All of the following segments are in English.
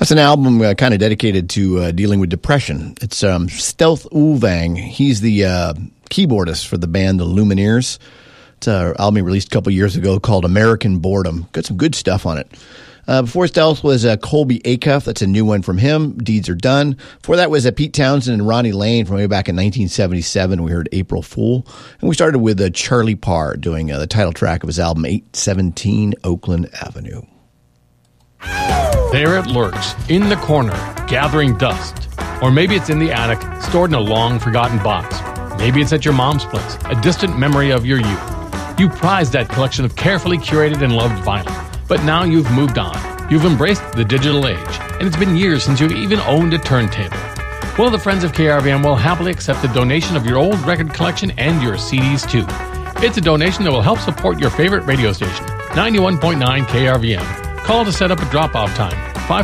That's an album kind of dedicated to dealing with depression. It's Stealth Ulvang. He's the keyboardist for the band The Lumineers. It's an album he released a couple years ago called American Boredom. Got some good stuff on it. Before Stealth was Colby Acuff. That's a new one from him. Deeds Are Done. Before that was Pete Townsend and Ronnie Lane from way back in 1977. We heard April Fool. And we started with Charlie Parr doing the title track of his album 817 Oakland Avenue. There it lurks, in the corner, gathering dust. Or maybe it's in the attic, stored in a long-forgotten box. Maybe it's at your mom's place, a distant memory of your youth. You prized that collection of carefully curated and loved vinyl. But now you've moved on. You've embraced the digital age, and it's been years since you've even owned a turntable. Well, the friends of KRVM will happily accept the donation of your old record collection and your CDs, too. It's a donation that will help support your favorite radio station, 91.9 KRVM. Call to set up a drop-off time,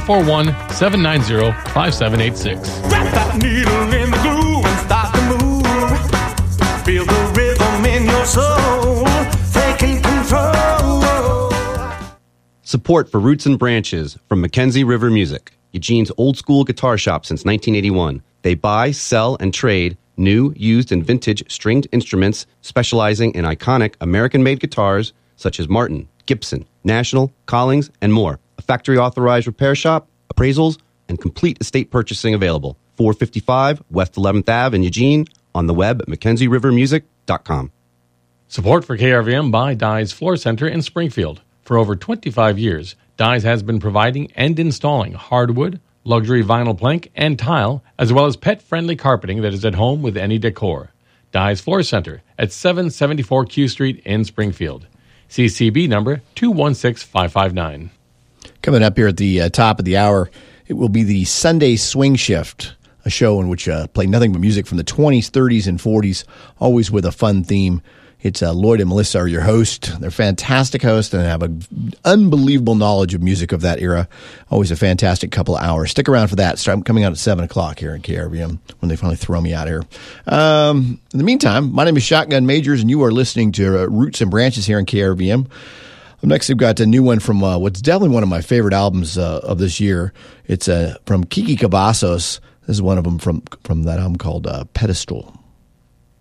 541-790-5786. Wrap that needle in the glue and start to move. Feel the rhythm in your soul, taking control. Support for Roots and Branches from Mackenzie River Music, Eugene's old-school guitar shop since 1981. They buy, sell, and trade new, used, and vintage stringed instruments specializing in iconic American-made guitars such as Martin, Gibson, National, Collings, and more. A factory-authorized repair shop, appraisals, and complete estate purchasing available. 455 West 11th Ave in Eugene, on the web at MackenzieRiverMusic.com. Support for KRVM by Dye's Floor Center in Springfield. For over 25 years, Dye's has been providing and installing hardwood, luxury vinyl plank, and tile, as well as pet-friendly carpeting that is at home with any decor. Dye's Floor Center at 774 Q Street in Springfield. CCB number 216559. Coming up here at the top of the hour, it will be the Sunday Swing Shift, a show in which play nothing but music from the 20s, 30s, and 40s, always with a fun theme. It's Lloyd and Melissa are your host. They're fantastic hosts and have an unbelievable knowledge of music of that era. Always a fantastic couple of hours. Stick around for that. Start coming out at 7 o'clock here in KRVM when they finally throw me out here. In the meantime, my name is Shotgun Majors, and you are listening to Roots and Branches here in KRVM. Up next, we've got a new one from what's definitely one of my favorite albums of this year. It's from Kiki Cavazos. This is one of them from that album called Pedestal.